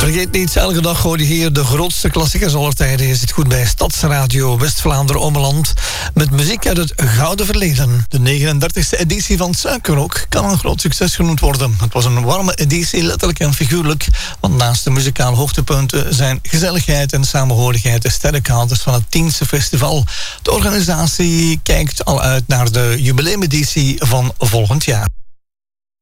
Vergeet niet, elke dag hoor je hier de grootste klassiekers aller tijden. Je zit goed bij Stadsradio West-Vlaanderen-Ommeland met muziek uit het gouden verleden. De 39e editie van Suikerrock kan een groot succes genoemd worden. Het was een warme editie, letterlijk en figuurlijk. Want naast de muzikale hoogtepunten zijn gezelligheid en samenhorigheid de sterkhouders van het 10e festival. De organisatie kijkt al uit naar de jubileumeditie van volgend jaar.